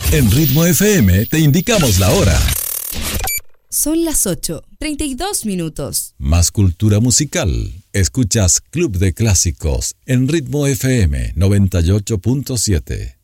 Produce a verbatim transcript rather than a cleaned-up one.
En Ritmo F M te indicamos la hora. Son las ocho, treinta y dos minutos. Más cultura musical. Escuchas Club de Clásicos en Ritmo F M noventa y ocho punto siete.